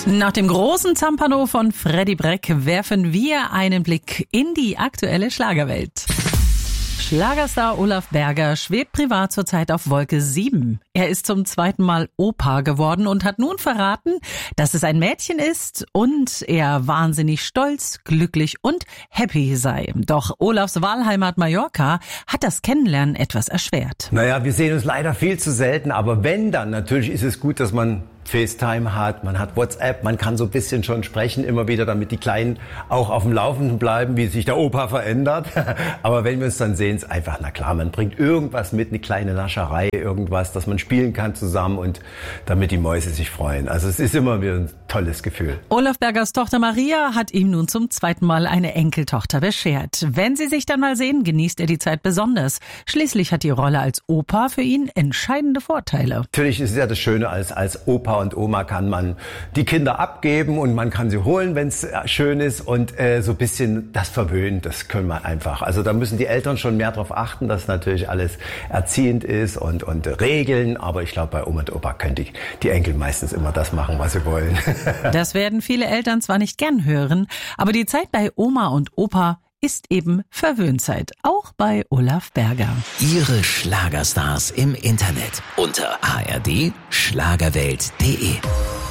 Nach dem großen Zampano von Freddy Breck werfen wir einen Blick in die aktuelle Schlagerwelt. Schlagerstar Olaf Berger schwebt privat zurzeit auf Wolke 7. Er ist zum zweiten Mal Opa geworden und hat nun verraten, dass es ein Mädchen ist und er wahnsinnig stolz, glücklich und happy sei. Doch Olafs Wahlheimat Mallorca hat das Kennenlernen etwas erschwert. Naja, wir sehen uns leider viel zu selten, aber wenn dann, natürlich ist es gut, dass man FaceTime hat, man hat WhatsApp, man kann so ein bisschen schon sprechen, immer wieder, damit die Kleinen auch auf dem Laufenden bleiben, wie sich der Opa verändert. Aber wenn wir uns dann sehen, ist einfach, na klar, man bringt irgendwas mit, eine kleine Nascherei, irgendwas, dass man spielen kann zusammen und damit die Mäuse sich freuen. Also es ist immer wieder ein tolles Gefühl. Olaf Bergers Tochter Maria hat ihm nun zum zweiten Mal eine Enkeltochter beschert. Wenn sie sich dann mal sehen, genießt er die Zeit besonders. Schließlich hat die Rolle als Opa für ihn entscheidende Vorteile. Natürlich ist es ja das Schöne, als Opa und Oma kann man die Kinder abgeben und man kann sie holen, wenn es schön ist und so ein bisschen das verwöhnen, das können wir einfach. Also da müssen die Eltern schon mehr darauf achten, dass natürlich alles erziehend ist und Regeln, aber ich glaube, bei Oma und Opa können die Enkel meistens immer das machen, was sie wollen. Das werden viele Eltern zwar nicht gern hören, aber die Zeit bei Oma und Opa ist eben Verwöhnzeit, auch bei Olaf Berger. Ihre Schlagerstars im Internet unter ard-schlagerwelt.de